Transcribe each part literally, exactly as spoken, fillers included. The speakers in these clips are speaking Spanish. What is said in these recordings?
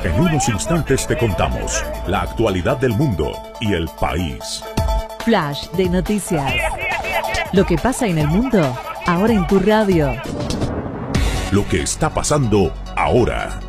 En unos instantes te contamos la actualidad del mundo y el país. Flash de noticias. Lo que pasa en el mundo, ahora en tu radio. Lo que está pasando ahora.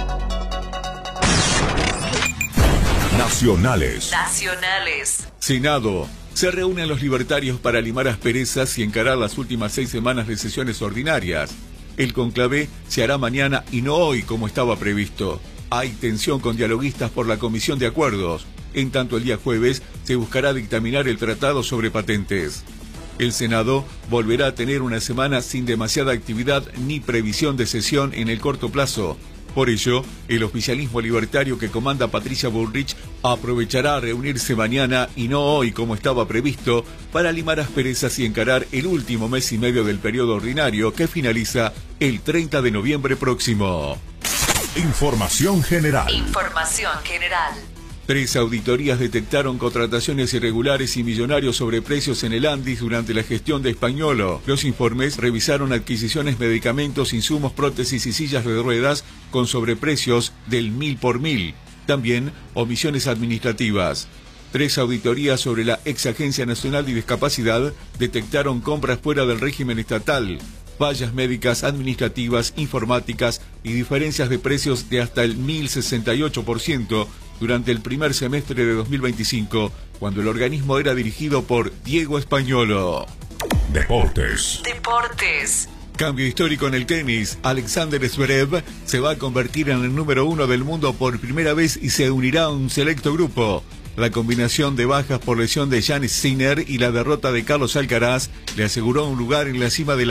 Nacionales. Nacionales. Senado. Se reúnen los libertarios para limar asperezas y encarar las últimas seis semanas de sesiones ordinarias. El conclave se hará mañana y no hoy como estaba previsto. Hay tensión con dialoguistas por la Comisión de Acuerdos. En tanto, el día jueves se buscará dictaminar el tratado sobre patentes. El Senado volverá a tener una semana sin demasiada actividad ni previsión de sesión en el corto plazo. Por ello, el oficialismo libertario que comanda Patricia Bullrich aprovechará a reunirse mañana y no hoy como estaba previsto para limar asperezas y encarar el último mes y medio del periodo ordinario que finaliza el treinta de noviembre próximo. Información general. Información general. Tres auditorías detectaron contrataciones irregulares y millonarios sobreprecios en el Andis durante la gestión de Españolo. Los informes revisaron adquisiciones, medicamentos, insumos, prótesis y sillas de ruedas con sobreprecios del mil por mil. También omisiones administrativas. Tres auditorías sobre la ex Agencia Nacional de Discapacidad detectaron compras fuera del régimen estatal, fallas médicas, administrativas, informáticas y diferencias de precios de hasta el mil sesenta y ocho por ciento durante el primer semestre de dos mil veinticinco, cuando el organismo era dirigido por Diego Españolo. Deportes. Deportes. Cambio histórico en el tenis. Alexander Zverev se va a convertir en el número uno del mundo por primera vez y se unirá a un selecto grupo. La combinación de bajas por lesión de Jannik Sinner y la derrota de Carlos Alcaraz le aseguró un lugar en la cima de la